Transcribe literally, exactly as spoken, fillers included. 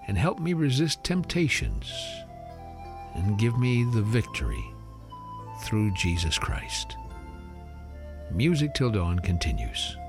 and help me resist temptations and give me the victory through Jesus Christ. Music Till Dawn continues.